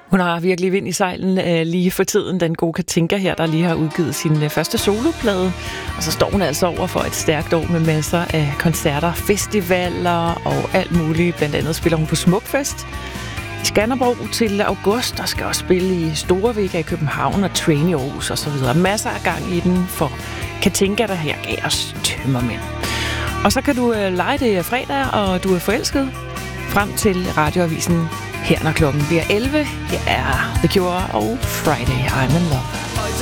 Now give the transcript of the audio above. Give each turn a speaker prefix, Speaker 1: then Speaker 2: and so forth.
Speaker 1: Hun har virkelig vind i sejlen lige for tiden, den gode Katinka her, der lige har udgivet sin første soloplade. Og så står hun altså over for et stærkt år med masser af koncerter, festivaler og alt muligt. Blandt andet spiller hun på Smukfest i Skanderborg til august, og skal også spille i Storevega i København og Train i Aarhus osv. Masser af gang i den for Katinka, der her gav os tømmermænd. Og så kan du lege det fredag, og du er forelsket frem til radioavisen her, når klokken bliver 11. Her er The Cure og Friday I'm in Love.